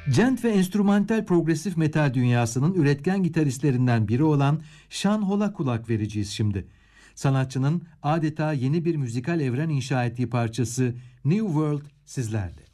Gent ve enstrümantal progresif metal dünyasının üretken gitaristlerinden biri olan Sean Hall'a kulak vereceğiz şimdi. Sanatçının adeta yeni bir müzikal evren inşa ettiği parçası New World sizlerle.